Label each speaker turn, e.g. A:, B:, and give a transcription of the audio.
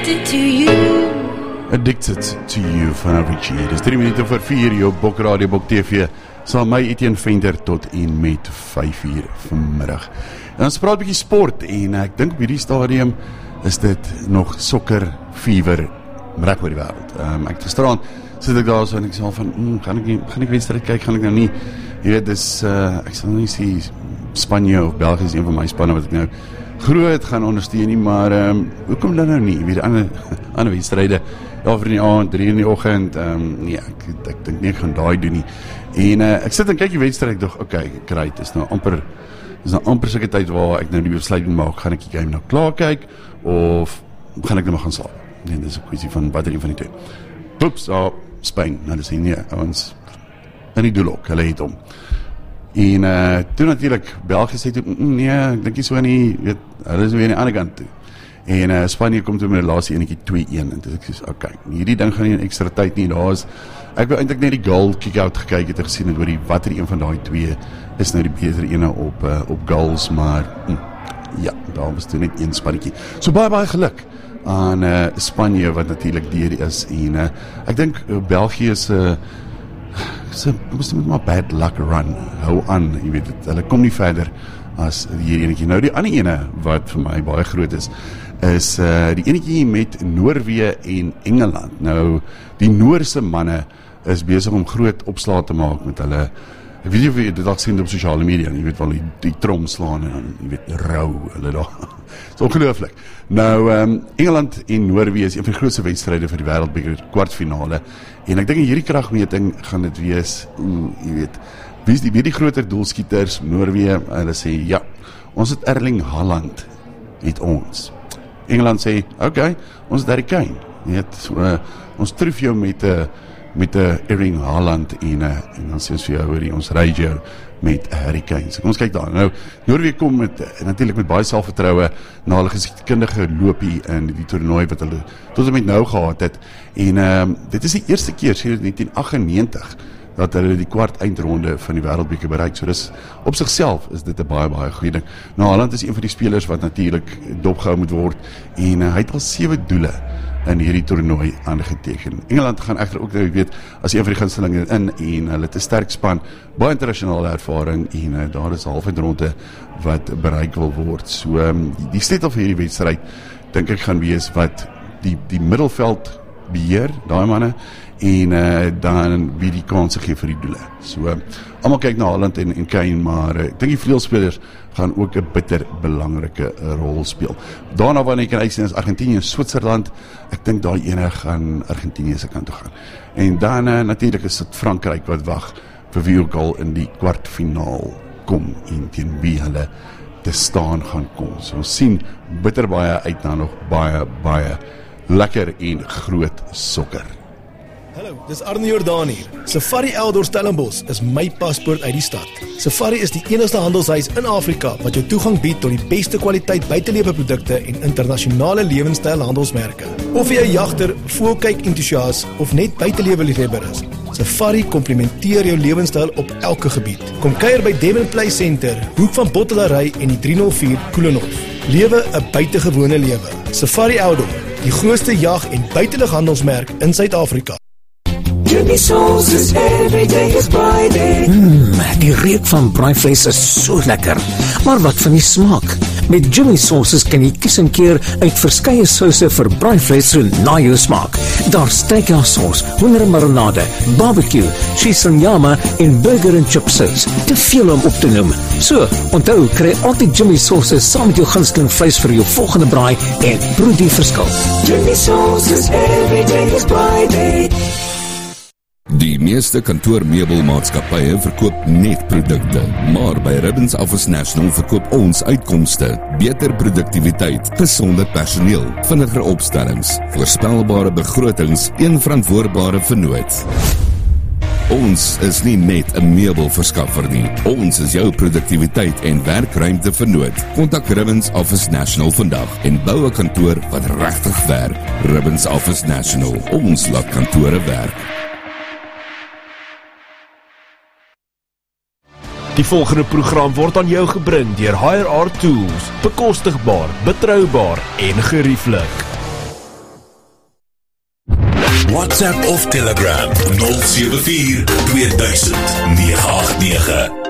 A: addicted to you.
B: Addicted to you van Avicii. Dis 3 minute voor 4 hier op Bok Radio, Bok TV. Saam my Etienne Venter tot en met 5 uur vanmiddag. En ons praat 'n bietjie sport en ek dink op hierdie stadium is dit nog sokker fever reg oor die wêreld. Ek gisteraan sit ek daar so en ek sê al van gaan ek wedstryd kyk, gaan ek nou nie. Jy weet, dis ek sal nou nie sê Spanje of België is een van my spanne wat ek nou groot gaan ondersteun nie, maar hoekom dan nou nie? Jy weet, ander wedstryde, ja, vir die aand, 3 in die oggend, nee, ek dink nie ek gaan daai doen nie. En ek sit en kyk die wedstryd, ek dink, okay, great, is nou amper seker tyd waar ek nou die besluiting maak, gaan ek die game nou klaar kyk, of gaan ek nou maar gaan slaap? Nee, dis 'n kwessie van wat een van die twee. Oeps, Spain, nou dis nie, ons in die doelhok, hulle het hom. En toe natuurlik, België sê toe, nee, ek dink nie so nie, weet, hulle is weer aan die ander kant toe. En Spanje kom toe met die laaste enetjie 2-1, en toe ek sê, okay, hierdie ding gaan nie in extra tyd nie, ek wil eintlik net die goal kick-out gekyk het en gesien het oor die watter een van daai twee is nou die beter ene op goals, maar ja, daar was toe net een spannetjie. So baie geluk aan Spanje wat natuurlik deur is, en ek dink België is moes met maar bad luck run, hou aan, jy weet het, hulle kom nie verder as hier enetjie. Nou die ander ene wat vir my baie groot is die enetjie met Noorwe en Engeland. Nou die Noorse manne is besig om groot opslae te maak met hulle. Ek weet nie of jy dit al sien op sosiale media, jy weet wel die trom slaan en dan, jy weet, rou hulle daar. Dit is ongelooflik. Nou, Engeland en Noorwe is een van die grootste wedstryde vir die wêreldbeker kwartfinale. En ek dink in hierdie kragmeting gaan dit wees, jy weet, wie die groter doelskieters, Noorwe, hulle sê, ja, ons het Erling Haaland, het ons. Engeland sê, okay, ons het Harry Kane. Jy weet, ons troef jou met Erling Haaland en dan sê ons vir jou, ons ry jou met Harry Kane. So kom ons kyk daar. Nou, Noorwe kom natuurlik met baie selfvertroue na hulle geskiedkundige loopie in die toernooi wat hulle tot en met nou gehad het. En dit is die eerste keer sedert 1998 dat hulle die kwart eindronde van die wêreldbeker bereik. So dis op sigself is dit 'n baie goeie ding. Nou, Haaland is een van die spelers wat natuurlik dopgehou moet word en hy het al 7 doele in hierdie toernooi aangeteken. Engeland gaan egter ook, ek weet, as een van die gunstelinge in en hulle het 'n sterk span, baie internasionale ervaring en daar is 'n halfeindronde wat bereik wil word. So die sleutel vir hierdie wedstryd dink ek gaan wees wat die middelveld beheer, daai manne, en dan wie die kanse gee vir die doele. So almal kyk na Haaland en Kane, maar ek dink die vleuelspelers gaan ook 'n bitter belangrike rol speel. Daarna wanneer jy kan uitsien is Argentinië en Switserland. Ek dink daai ene gaan Argentinië se kant toe gaan. En dan natuurlik is dit Frankryk wat wag vir wie ook al in die kwartfinaal kom en teen wie hulle te staan gaan kom. So ons sien bitter baie uit na nog baie lekker en groot sokker.
C: Hallo, dis Arne Jordaan hier. Safari Outdoor Stellenbosch is my paspoort uit die stad. Safari is die enigste handelshuis in Afrika wat jou toegang bied tot die beste kwaliteit buiteleweprodukte en internasionale lewenstyl handelsmerke. Of jy 'n jagter, voëlkyk entoesias of net buiteleweliefhebber is, Safari komplementeer jou lewenstyl op elke gebied. Kom kuier by Devon Play Center, hoek van Bottelary en die 304 Koelenhof. Lewe 'n buitengewone lewe. Safari Outdoor, die grootste jag- en buitelughandelsmerk in Suid-Afrika.
D: Jimmy Sauces, every day is Friday.
E: Die reuk van braaivleis is so lekker. Maar wat van die smaak? Met Jimmy Sauces kan jy kies en keer uit verskeie souse vir braaivleis so na jou smaak. Daar's steakhouse-saus, hoendermarinade, barbecue, cheese en nyama en burger en chip sauce. Te veel om op te noem. So, onthou, kry altyd Jimmy Sauces saam met jou gunsteling vleis vir jou volgende braai en proe die verskil.
D: Jimmy Sauces, every day is Friday.
F: Die meeste kantoormeubelmaatskappye verkoop net produkte, maar by Ribbons Office National verkoop ons uitkomste, beter produktiwiteit, gesonde personeel, vinniger opstellings, voorspelbare begrotings en verantwoordbare vennoot. Ons is nie net 'n meubelverskaffer nie. Ons is jou produktiwiteit en werkruimte vennoot. Kontak Ribbons Office National vandag en bou 'n kantoor wat regtig werk. Ribbons Office National. Ons laat kantore werk.
G: Die volgende program word aan jou gebring deur HireR Tools. Bekostigbaar, betroubaar en gerieflik.
A: WhatsApp of Telegram 074 2000 989.